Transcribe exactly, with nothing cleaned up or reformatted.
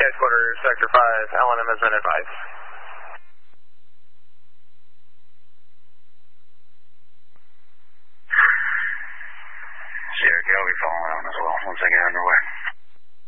Headquarters, Sector five, L N M has been advised. Sierra K, I'll be following on as well once I get underway.